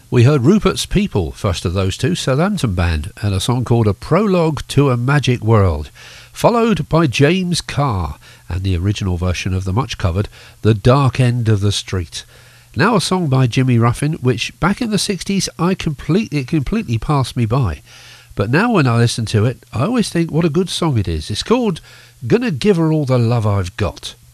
We heard Rupert's People, first of those two, Southampton band, and a song called A Prologue to a Magic World, followed by James Carr and the original version of the much covered The Dark End of the Street. Now a song by Jimmy Ruffin, which back in the 60s it completely passed me by. But now when I listen to it, I always think what a good song it is. It's called Gonna Give Her All the Love I've Got.